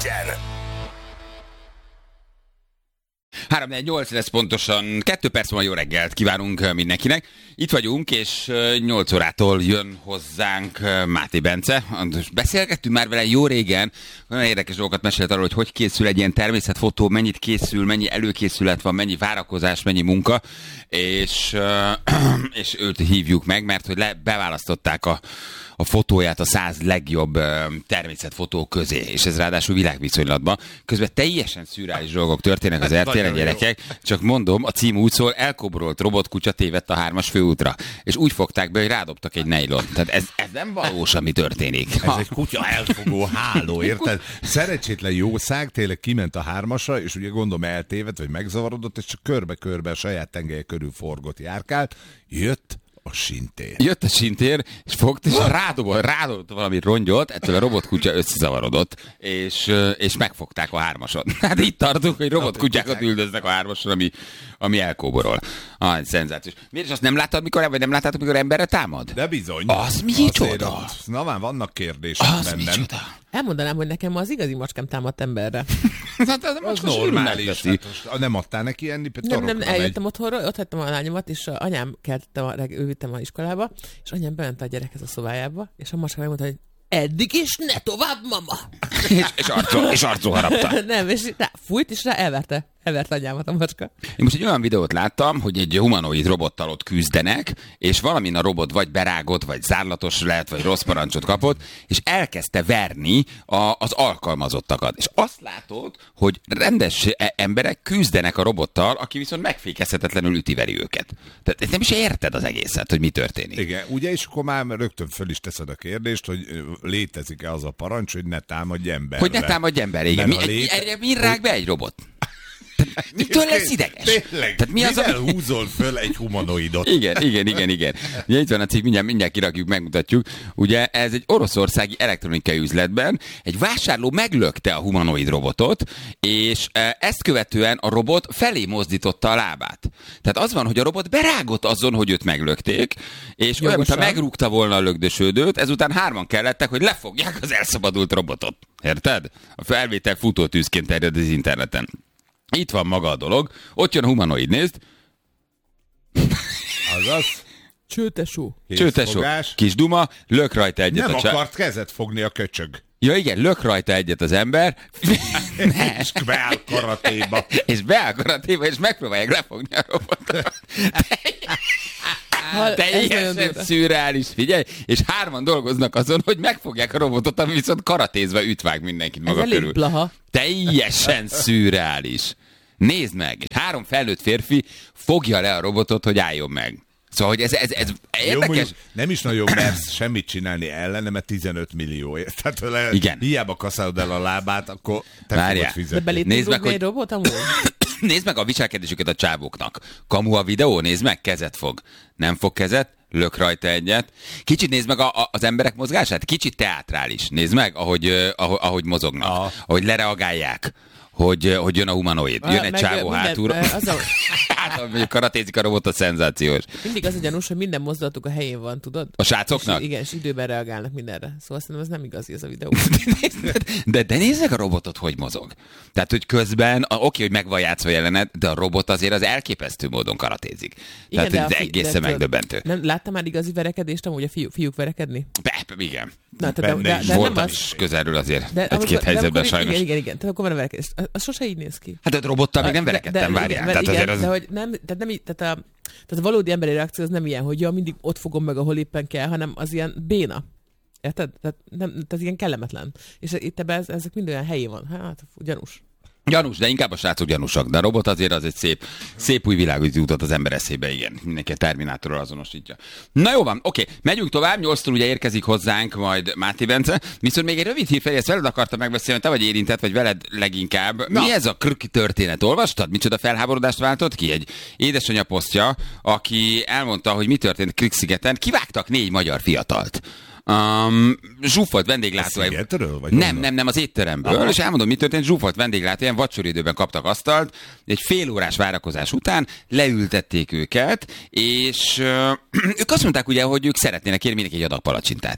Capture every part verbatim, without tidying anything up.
három négy nyolc lesz pontosan, kettő perc van, jó reggelt kívánunk mindenkinek. Itt vagyunk, és nyolc órától jön hozzánk Máté Bence. Beszélgettünk már vele jó régen, olyan érdekes dolgokat mesélt arról, hogy hogy készül egy ilyen természetfotó, mennyit készül, mennyi előkészület van, mennyi várakozás, mennyi munka, és, és őt hívjuk meg, mert hogy le, beválasztották a a fotóját a száz legjobb uh, természetfotó közé, és ez ráadásul világviszonylatban. Közben teljesen szürreális dolgok történnek az er té el-en, gyerekek, csak mondom, a cím úgy szól, elkobrolt robotkutya tévedt a hármas főútra, és úgy fogták be, hogy rádobtak egy nejlon. Tehát ez, ez nem valós, ami történik. Ez egy kutya elfogó háló, érted? Szerencsétlen jószág tényleg kiment a hármasra, és ugye gondolom eltévedt, vagy megzavarodott, és csak körbe-körbe a saját tengelye körül forgott, járkált, jött a sintér. Jött a sintér, és fogta, és rádobott, rádobott valami rongyot, ettől a robotkutya összezavarodott, és, és megfogták a hármason. Hát itt tartunk, hogy robotkutyákat üldöznek a hármason, ami, ami elkóborol. Ah, szenzációs. Miért is azt nem láttad, mikor, vagy nem láttátok, mikor emberre támad? De bizony. Az micsoda? Azért, na már vannak kérdések az bennem. Micsoda? Elmondanám, hogy nekem az igazi macskám támadt emberre. Hát az, az normális. Hát, nem adtál neki enni? Nem, nem, eljöttem megy. otthonról, ott hagytam a lányomat, és a anyám keltettem, a, ő vittem a iskolába, és anyám bement a gyerekhez a szobájába, és a macska megmondta, hogy eddig is ne tovább, mama! és, és arcol, és arcol harapta. Nem, és rá fújt, és rá elverte. Elvert anyámat a macska. Én most egy olyan videót láttam, hogy egy humanoid robottal ott küzdenek, és valamin a robot vagy berágott, vagy zárlatos lett, vagy rossz parancsot kapott, és elkezdte verni a, az alkalmazottakat. És azt látod, hogy rendes emberek küzdenek a robottal, aki viszont megfékezhetetlenül ütiveri őket. Tehát nem is érted az egészet, hogy mi történik. Igen, ugye, és akkor már rögtön föl is teszed a kérdést, hogy létezik-e az a parancs, hogy ne támadj emberre. Hogy ne támadj emberre, igen. Mi, léte... Erre mi rág be egy robot? Mitől lesz ideges? Tényleg, tehát mi az, ami... húzol föl egy humanoidot? Igen, igen, igen, igen. Ugye itt van a cikk, mindjárt, mindjárt kirakjuk, megmutatjuk. Ugye ez egy oroszországi elektronikai üzletben egy vásárló meglökte a humanoid robotot, és ezt követően a robot felé mozdította a lábát. Tehát az van, hogy a robot berágott azon, hogy őt meglökték, és olyan, mintha megrúgta volna a lökdösődőt, ezután hárman kellettek, hogy lefogják az elszabadult robotot. Érted? A felvétel futótűzként terjed az interneten. Itt van maga a dolog, ott jön a humanoid, nézd. Azaz. Csőtesó. Csőtesó. Kis duma, lök rajta egyet. Nem a csá... akart kezet fogni a köcsög. Ja igen, lök rajta egyet az ember. És beáll karatéba. És beáll karatéba, és megpróbálják lefogni a robotot. Teljesen szürreális, figyelj, és hárman dolgoznak azon, hogy megfogják a robotot, ami viszont karatézve ütvág mindenkit maga ez körül. Blaha. Teljesen szürreális. Nézd meg, három felnőtt férfi fogja le a robotot, hogy álljon meg. Szóval, hogy ez, ez, ez érdekes. Jó, nem is nagyon mersz semmit csinálni ellene, mert tizenöt millióért. Tehát le, igen. Hiába kaszálod el a lábát, akkor te Várjál. fogod fizetni. De belé nézd meg, hogy... robot amúgy? Nézd meg a viselkedésüket a csávóknak. Kamu a videó, nézd meg, kezet fog. Nem fog kezet, lök rajta egyet. Kicsit nézd meg a, a, az emberek mozgását, kicsit teátrális. Nézd meg, ahogy, uh, ahogy, ahogy mozognak, ah. ahogy lereagálják. Hogy, hogy jön a humanoid. Jön egy meg, csávó hátulra. Az a... hát, mondjuk karatézik a robot, a szenzációs. Mindig az a gyanús, hogy minden mozdulatuk a helyén van, tudod? A srácoknak? És, igen, és időben reagálnak mindenre. Szóval szerintem ez nem igazi, ez a videó. de, de nézzek a robotot, hogy mozog. Tehát, hogy közben, oké, okay, hogy meg van játszva jelenet, de a robot azért az elképesztő módon karatézik. Igen, Tehát, ez egészen de, megdöbbentő. Nem, láttam már igazi verekedést, amúgy a fiú, fiúk verekedni? Be, igen. Na, de, de, de voltam az... is közelről azért de, egy-két helyzetben sajnos. Igen, igen, igen. Tehát akkor van a verekedés. Az sose így néz ki. Hát a robottal még nem verekedtem, várjál. Tehát igen, az... de hogy nem, tehát nem így, tehát a, tehát a valódi emberi reakció az nem ilyen, hogy ja, mindig ott fogom meg, ahol éppen kell, hanem az ilyen béna. Érted? Tehát, nem, tehát ilyen kellemetlen. És itt ebben ez, ezek mind olyan helyén van. Hát, gyanús. Gyanús, de inkább a srácok gyanúsak. De a robot azért az egy szép, szép új világot jutott az ember eszébe, igen. Mindenki a Terminátorral azonosítja. Na jó van, oké, megyünk tovább. nyolctól ugye érkezik hozzánk majd Máté Bence. Viszont még egy rövid hírfej, ezt veled akartam megbeszélni, te vagy érintett, vagy veled leginkább. Na. Mi ez a krk történet? Olvastad? Micsoda felháborodást váltott ki? Egy édesanyja posztja, aki elmondta, hogy mi történt Krk-szigeten. Kivágtak négy magyar fiatalt. Um, zsúfolt vendéglátó. Szigetről, vagy nem, nem, nem, az étteremből. Aha. És elmondom, mi történt. Zsúfolt vendéglátó, ilyen vacsoridőben kaptak asztalt, egy fél órás várakozás után leültették őket, és uh, ők azt mondták ugye, hogy ők szeretnének kérni mindenki egy adag palacsintát.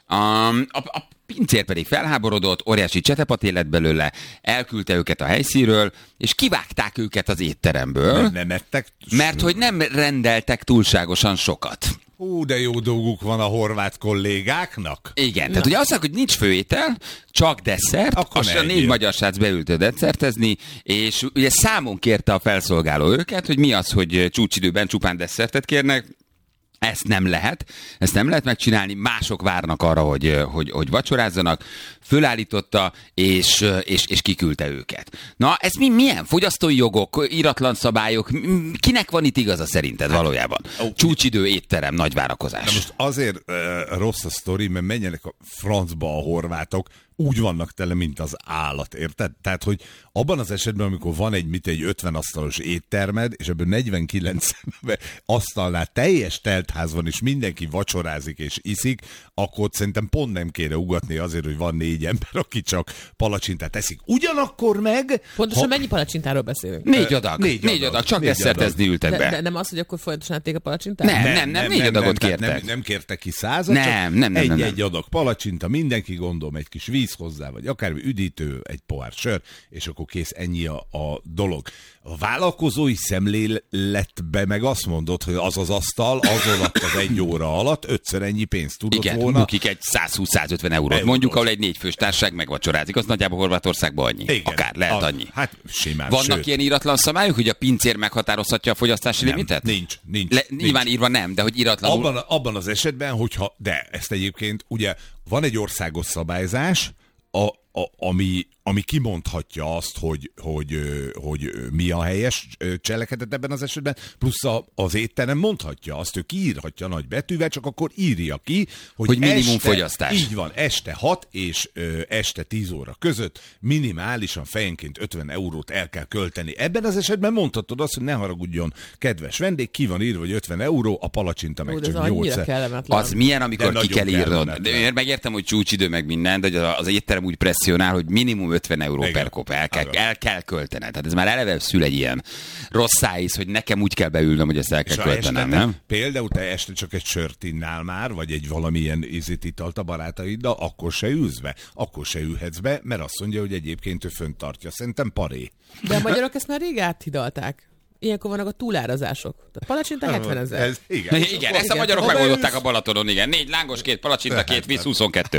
A, a, a pincér pedig felháborodott, óriási csetepat élet belőle, elküldte őket a helyszínről, és kivágták őket az étteremből, Nem, nem ettek. mert hogy nem rendeltek túlságosan sokat. Hú, de jó dolguk van a horvát kollégáknak. Igen, tehát ugye azt mondják, hogy nincs főétel, csak desszert, Akkor azt ne a négy egyél. magyar srác beült desszertezni, és ugye számon kérte a felszolgáló őket, hogy mi az, hogy csúcsidőben csupán desszertet kérnek. Ezt nem lehet, ezt nem lehet megcsinálni, mások várnak arra, hogy, hogy, hogy vacsorázzanak, fölállította, és, és, és kiküldte őket. Na, ez mi, milyen? Fogyasztói jogok, íratlan szabályok, kinek van itt igaza szerinted valójában? Csúcsidő, étterem, nagy várakozás. Na most azért uh, rossz a sztori, mert menjenek a francba a horvátok, úgy vannak tele, mint az állat, érted? Tehát, hogy abban az esetben, amikor van egy, mit egy ötven asztalos éttermed, és ebből negyvenkilenc asztalnál teljes teltház van, és mindenki vacsorázik és iszik, akkor szerintem pont nem kéne ugatni azért, hogy van négy ember, aki csak palacsintát eszik. Ugyanakkor meg... Pontosan ha... mennyi palacsintáról beszélünk? Négy adag, Négy négy adag, adag, csak négy desszertezni ültek De, be. de nem az, hogy akkor folyamatosan ették a palacsintát? Nem, nem, nem, négy adagot tehát kértek. Nem, nem kértek ki százat, Nem, csak nem, nem, nem, nem. egy-egy adag palacsinta, mindenki gondolom egy kis víz hozzá, vagy akármi üdítő, egy pohár sör, és akkor kész, ennyi a, a dolog. A vállalkozói szemléletbe meg azt mondod, hogy az az asztal az alatt az egy óra alatt ötször ennyi pénzt tudott Igen, volna. bukik egy százhúsz-százötven eurót. Eurót. Mondjuk, ahol egy négyfős társaság megvacsorázik, az nagyjából Horvátországban annyi. Igen, Akár, lehet a, annyi. Hát simán. Vannak sőt, ilyen íratlan szabályok, hogy a pincér meghatározhatja a fogyasztási nem, limitet? Nincs, nincs. Le, nincs. nyilván írva nem, de hogy íratlanul... Abban, abban az esetben, hogyha, de ezt egyébként, ugye van egy országos szabályzás, a, a, ami, ami kimondhatja azt, hogy, hogy, hogy mi a helyes cselekedet ebben az esetben, plusz a, az étterem mondhatja azt, ő kiírhatja nagy betűvel, csak akkor írja ki, hogy, Hogy minimum este, fogyasztás. Így van, este hat és ö, este tíz óra között minimálisan fejenként ötven eurót el kell költeni. Ebben az esetben mondhatod azt, hogy ne haragudjon, kedves vendég, ki van írva, hogy ötven euró, a palacsinta meg Ó, de csak ez annyira nyolc. kellemetlen. Az milyen, amikor De ki nagyon kell írnod. kellemetlen. De én megértem, hogy csúcsidő meg minden, de hogy az étterem úgy presszionál, hogy minimum ötven euró Igen. per kop el kell, Igen. el kell költened. Tehát ez már eleve szül egy ilyen rossz szájíz, hogy nekem úgy kell beülnöm, hogy ezt el kell És ha este költenem, te- nem? Például te este csak egy sört innál már, vagy egy valamilyen ízit italt a barátaiddal, akkor se ülsz be, akkor se ülhetsz be, mert azt mondja, hogy egyébként ő fönt tartja. Szerintem paré. De a magyarok ezt már rég áthidalták. Ilyenkor vannak a túlárazások. A palacsinta hetven ezer. Ez, igen. Igen, ezt a igen. magyarok Ha megoldották beülsz- a Balatonon, igen. Négy lángos, két palacsinta, két víz, huszonkettő.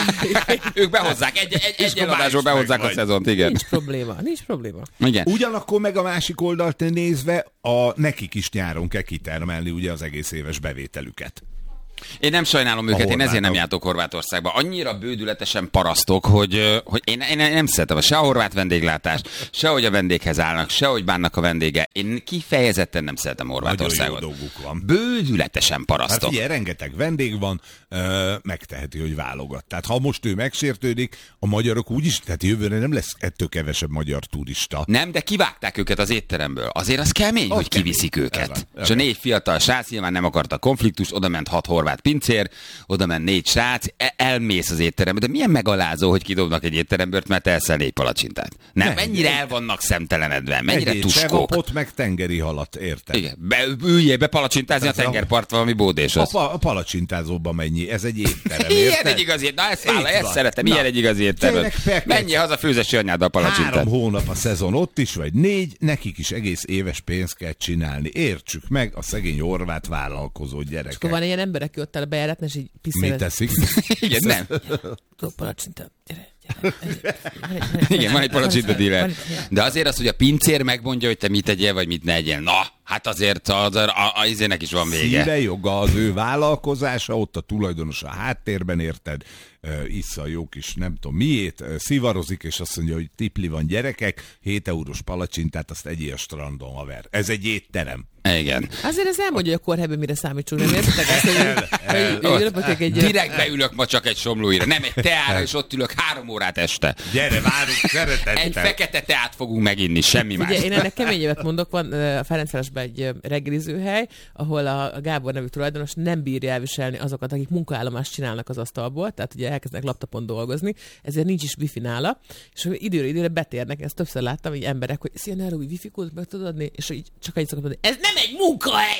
ők behozzák, egy, egy, egy akkor már eladásból is meg behozzák a vagy. szezont, igen. Nincs probléma, nincs probléma. Igen. Ugyanakkor meg a másik oldalt nézve, a, nekik is nyáron kell kitermelni ugye az egész éves bevételüket. Én nem sajnálom őket, én ezért nem horvátok. jártok Horvátországba. Annyira bődületesen parasztok, hogy, hogy én, én nem szeretem se a horvát vendéglátást, se hogy a vendéghez állnak, se hogy bánnak a vendége. Én kifejezetten nem szeretem Horvátországot. Nagyon jó dolguk van. Bődületesen Hát parasztok. figyelj, rengeteg vendég van, ö, megteheti, hogy válogat. Tehát ha most ő megsértődik, a magyarok úgyis, tehát jövőre nem lesz ettől kevesebb magyar turista. Nem, de kivágták őket az étteremből. Azért az kemény, Az hogy kemény. kiviszik Ez őket. van, És a négy fiatal srác nyilván nem akarta konfliktust, oda ment hat horvát pincér, oda ment négy srác, e- elmész az étterembe. De milyen megalázó, hogy kidobnak egy étteremből, mert elszel négy palacsintát. Nem, Ne, mennyire ne. el vannak szemtelenedve, mennyire Egyéb tuskók. sevapot, meg tengeri halat, érted? Igen, be, üljél be palacsintázni a Ez a- tengerpart valami A, bódéshoz. pa, a palacsintázóban mennyi? Ez egy étterem, Ilyen érted? egy igazi, na ezt, Itt vállal, ezt van. szeretem, Na, ilyen egy igazi étterem. tényleg fekete. Menjél haza főzesi anyáddal palacsintát. Három hónap a szezon ott is, vagy négy, nekik is egész éves pénzt kell csinálni. Értsük meg a szegény horvát vállalkozó Akkor gyerekek. van ilyen emberek, aki ott áll a bejáratnál, és így Mit piszkálnak. teszik? Igen, nem. Tudod, palacsinta, gyere, gyere. Van egy- van egy- Igen, van egy palacsinta van egy- díler. van egy- De azért az, hogy a pincér megmondja, hogy te mit tegyél, vagy mit ne egyél. Na, hát azért az, a, a, a izének is van vége. Szíve joga az ő vállalkozása, ott a tulajdonos a háttérben, érted? Ö, Issza a jó kis, nem tudom miét, ö, szivarozik, és azt mondja, hogy tipli van gyerekek, hét eurós palacsintát, azt egyél a strandon, haver. Ez egy étterem. Igen. Azért ez elmondja, hogy a korhelyben mire számítsunk, nem értitek ezt, hogy, hogy, hogy röpötök egy... Direkt beülök ma csak egy somlóira, nem egy teára, és ott ülök három órát este. Gyere, várunk, szeretettel. Egy fekete teát fogunk meginni, semmi más. Ugye én ennek keményebbet mondok, van ö, a Ferencvárosban egy ö, reggelizőhely, ahol a Gábor nevű tulajdonos nem bírja elviselni azokat, akik munkaállomást csinálnak az asztalból, tehát ugye elkezdenek laptopon dolgozni, ezért nincs is wifi nála, és időre időre betérnek, ezt többször láttam, hogy emberek, hogy szia, Nairobi wifi kódot meg tudod adni, és így csak egy szokott mondani, ez nem egy munkahely!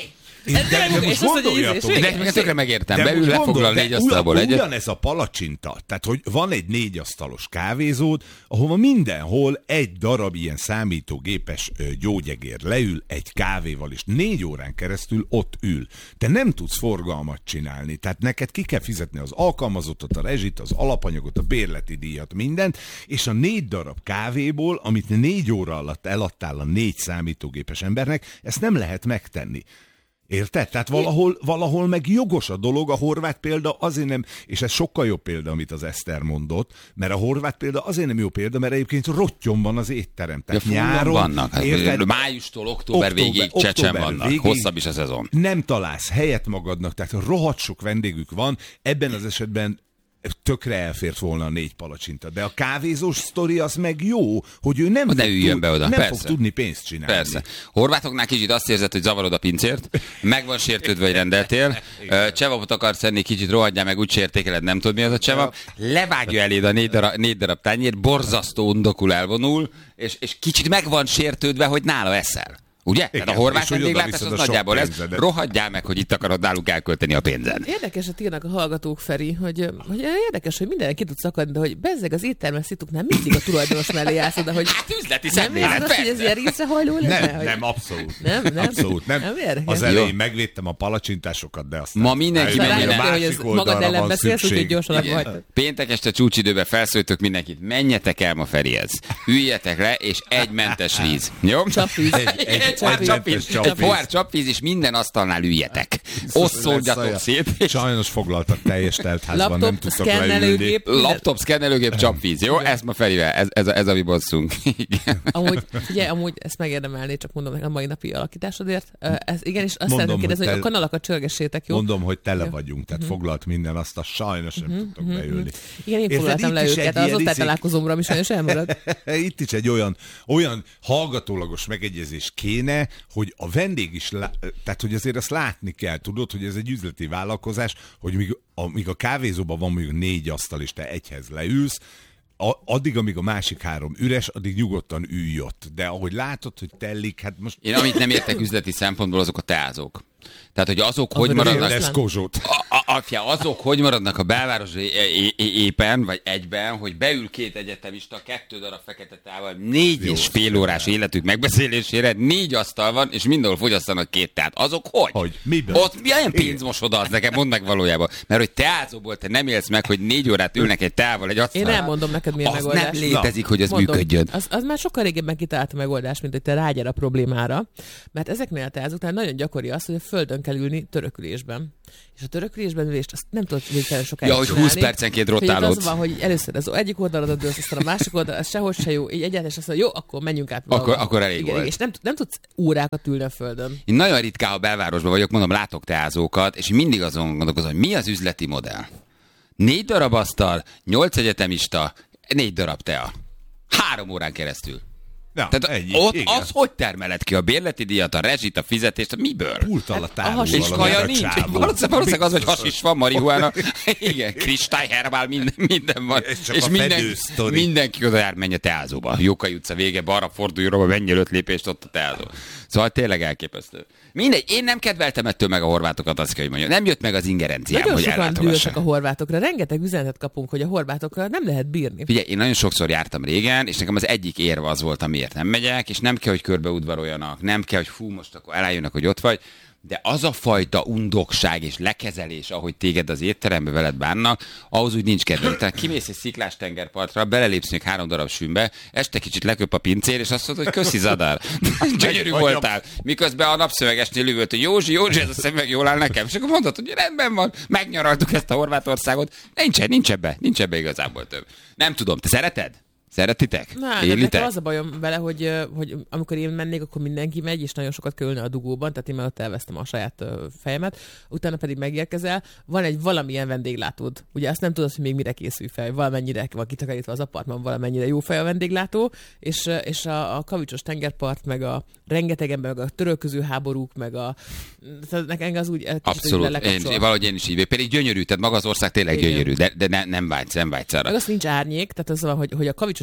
De, de most és azt, hogy gondoljatok. ízés, De igen. ezt tökre megértem. De Beül, most lefoglal gondol, négy de asztalból ugyan- egyet. Ugyanez a palacsinta. Tehát, hogy van egy négy asztalos kávézód, ahova mindenhol egy darab ilyen számítógépes ö, gyógyegér leül egy kávéval, és négy órán keresztül ott ül. Te nem tudsz forgalmat csinálni. Tehát neked ki kell fizetni az alkalmazottat, a rezsit, az alapanyagot, a bérleti díjat, mindent, és a négy darab kávéból, amit négy óra alatt eladtál a négy számítógépes embernek, ezt nem lehet megtenni. Érted? Tehát valahol, valahol meg jogos a dolog, a horvát példa azért nem, és ez sokkal jobb példa, amit az Eszter mondott, mert a horvát példa azért nem jó példa, mert egyébként rottyom van az étterem. Tehát Ja, nyáron, vannak. érted? Májustól október, október végéig október csecsen vannak. végéig Hosszabb is a szezon. Nem találsz helyet magadnak, tehát rohadt sok vendégük van, ebben az esetben tökre elfért volna a négy palacsinta. De a kávézós sztori az meg jó, hogy ő nem, Ne fog, üljön tud, be oda, nem persze. fog tudni pénzt csinálni. Persze. Horvátoknál kicsit azt érzed, hogy zavarod a pincért, meg van sértődve, hogy rendeltél, Ö, csevapot akarsz enni, kicsit rohadjál meg, úgy sértékeled, nem tudod mi az a csevap, levágja eléd a négy darab, négy darab tányér, borzasztó undokul elvonul, és, és kicsit meg van sértődve, hogy nála eszel. Ugye? Igen, Tehát a horvát és hogy vendéglátás odaviszed az a sok nagyjából ez. pénzedet. Rohadjál meg, hogy itt akarod náluk elkölteni a pénzed. Érdekeset írnak a hallgatók, Feri, hogy, hogy érdekes, hogy mindenki tud szakadni, de hogy bezzeg az éttermes szituknál mindig a tulajdonos mellé állsz, de hogy Hát üzleti nem szemlélet, érzed azt, hogy ez persze. ilyen részrehajló lenne? Nem, hogy... nem, abszolút. Nem, nem? Abszolút, nem. Nem érdekes. Az elején Jó. megvédtem a palacsintásokat, de aztán... Ma mindenki rájöttem, mennyire- a Rájöttél, másik hogy ez magad oldalra ellen van beszélsz, úgyhogy szükség. gyorsan abba Igen. hagytad. Péntek este csúcsidőben felszólítok mindenkit, menjetek el ma Ferihez. Üljetek le, és egy mentes víz. Jó? Csapvíz. Egy- egy- Egy egy pohár mentes csapvíz, egy csapvíz. pohár csapvíz, és minden asztalnál üljetek. Ott szóljatok szét, és Sajnos foglaltak teljes teltházban, nem Laptop, tudtak leülni. szkennelőgép. minden. laptop, szkennelőgép, csapvíz. Jó? Ezt ma Ferivel. Ez, ez, a, ez a mi bosszunk. Igen. Amúgy, figyelj, amúgy ezt megérdemelné, csak mondom neked a mai napi alakításodért. Ö, Ez, igen, és azt Mondom, szeretném kérdezni, hogy hogy a te- kanalakat csörgessétek, jó? Mondom, hogy tele Jó. vagyunk, tehát foglalt minden, azt a sajnos nem tudtok beülni. Igen, én Érted, foglaltam itt le is őket, egy az ilyen izé- osztálytalálkozómra is sajnos elmaradt. Itt is egy olyan, olyan hallgatólagos megegyezés kéne, hogy a vendég is, lá... tehát hogy azért azt látni kell, tudod, hogy ez egy üzleti vállalkozás, hogy míg a, míg a kávézóban van mondjuk négy asztal, és te egyhez leülsz, a, addig, amíg a másik három üres, addig nyugodtan ülj ott. De ahogy látod, hogy tellik, hát most... Én amit nem értek üzleti szempontból, azok a teázók. Tehát, hogy azok hogy Ahol maradnak... Kérdez- lesz Kozsót. A, a, a, azok hogy maradnak a belváros é- é- é- éppen, vagy egyben, hogy beül két egyetemista, kettő darab fekete tával, négy Jó, és fél órás életük megbeszélésére, négy asztal van, és mindenhol fogyasztanak két teát. Azok hogy? Hogy? Miből? Ott milyen pénzmosoda az nekem, mondd meg valójában. Mert hogy teázóból te nem élsz meg, hogy négy órát ülnek egy teával egy asztalnál. Én elmondom neked, milyen az megoldás. nem létezik, hogy ez Mondom, működjön. Az, az már sokkal régebben kitalált a megoldás, mint hogy te rágyere a problémára, mert ezeknél a teázóknál nagyon gyakori az, hogy a földön kell ülni törökülésben. És a törökülésben ülést azt nem tudod végtelen sokáig Ja, hogy csinálni. húsz percenként Hogy itt rotálódsz. az van, hogy először az egyik oldalra dőlsz, aztán a másik oldalra, ez sehogy se jó, így egyáltalán azt mondja, jó, akkor menjünk át valahol. Akkor- akkor elég igen, volt. És nem, nem tudsz órákat ülni a földön. Én nagyon ritkán, ha belvárosban vagyok, mondom, látok teázókat, és mindig azon gondolkozom, hogy mi az üzleti modell. Négy darab asztal, nyolc egyetemista, négy darab tea. Három órán keresztül. Ja, Tehát ennyi, ott igen. az hogy termeled ki a bérleti díjat, a rezsit, a fizetést, miből? Pult alatt Hát, a állul hasis És valami kaja a nincs. csávó. Valószínűleg, valószínűleg az, hogy Biztos. hasis van, marihuána. Igen, kristály, herbál, minden, minden van. Ez csak és a minden, fedősztori. Hát mindenki oda jár, menj a teázóba. Jókai utca vége, balra fordulj, róla, menj el öt lépést, ott a teázó. Szóval tényleg elképesztő. Mindegy, én nem kedveltem ettől meg a horvátokat, azt kell, hogy mondjam. Nem jött meg az ingerenciám, Nagyon hogy sokan dühösek ellátogassák. a horvátokra. Rengeteg üzenetet kapunk, hogy a horvátokra nem lehet bírni. Figyelj, én nagyon sokszor jártam régen, és nekem az egyik érve az volt, amiért nem megyek, és nem kell, hogy körbeudvaroljanak, nem kell, hogy fú, most akkor elájönnek, hogy ott vagy, de az a fajta undokság és lekezelés, ahogy téged az étterembe veled bánnak, ahhoz úgy nincs kedved. Tehát kimész egy sziklás tengerpartra, belelépsz még három darab sűnbe, este kicsit leköp a pincér, és azt mondod, hogy köszi Zadár, gyönyörű voltál. Miközben a napszövegesnél üvölt, hogy Józsi, Józsi, ez a szemüveg jól áll nekem. És akkor mondod, hogy rendben van, megnyaraltuk ezt a Horvátországot. Nincs, nincs ebbe, nincs ebbe igazából több. Nem tudom, te szereted? Szeretitek? Na, de Élitek? nekem az a bajom vele, hogy, ö, hogy amikor én mennék, akkor mindenki megy, és nagyon sokat kell ülni a dugóban, tehát én már ott elvesztem a saját ö, fejemet, utána pedig megérkezel, van egy valamilyen vendéglátód. Ugye azt nem tudod, hogy még mire készül fel, valamennyire van kitakarítva az apartman, valamennyire jó fej a vendéglátó, és, ö, és a, a kavicsos tengerpart, meg a rengeteg ember, meg a törölköző háborúk, meg a... Tehát nekem az úgy... kicsit úgy Abszolút, én, lekapcsol. valahogy én is így vagyok. Pedig gyönyörű, tehát maga az ország tényleg Igen. gyönyörű, de, de ne, nem vágysz, nem vágysz arra. Meg az nincs árnyék, tehát az van, hogy, hogy a kavicsos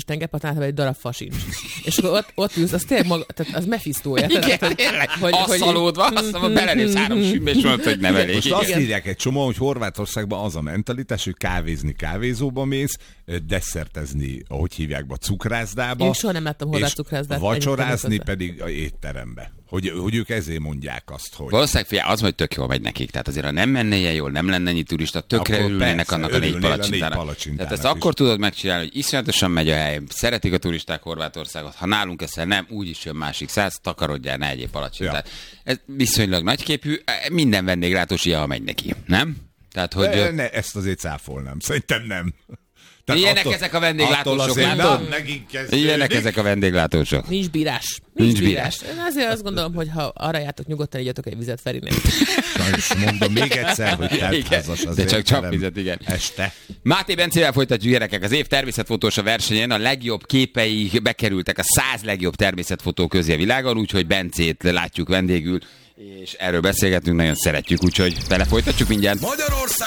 és tengerparton egy darab fa sincs. És akkor ott, ott ülsz, az tényleg maga, tehát az Mephisto-ja. Igen, hogy, asszalódva, azt mondom, belelépsz három sűnbe, és mondod, hogy nem elég. Most azt írják egy csomó, hogy Horvátországban az a mentalitás, hogy kávézni kávézóba mész, desszertezni, ahogy hívják be, cukrászdába. Én soha nem láttam horvát cukrászdát. Vacsorázni pedig a étterembe. Hogy, hogy ők ezért mondják azt, hogy... Valószínűleg figyelj, az, hogy tök jól megy nekik. Tehát azért, ha nem menne ilyen jól, nem lenne ennyi turista, tökre akkor örülnének persze, annak a négy palacsintának. palacsintának. Tehát ezt akkor tudod megcsinálni, hogy iszonyatosan megy a hely, szeretik a turisták Horvátországot, ha nálunk eszel nem, úgyis jön másik száz, takarodjál, ne egyéb palacsintát. Ja. Ez viszonylag nagyképű, minden vendéglátós ilyen, ha megy neki, nem? Tehát, hogy... Ne, ne, ezt azért cáfolnám. Szerintem nem. Tehát ilyenek attól, ezek a vendéglátósok, látod? Ilyenek ezek a vendéglátósok. Nincs bírás. Nincs, Nincs bírás. bírás. Én azért azt gondolom, hogy ha arra jártok, nyugodtan igyatok egy vizet Ferinél. Sajnos mondom még egyszer, hogy teltházas az de csak értelem. csapvizet, igen. Este. Máté Bencével folytatjuk, gyerekek. Az év természetfotósa versenyen a legjobb képei bekerültek a száz legjobb természetfotó közé a világon, úgyhogy Bencét látjuk vendégül, és erről beszélgetünk, nagyon szeretjük, úgyhogy bele folytatjuk mindjárt. Magyarország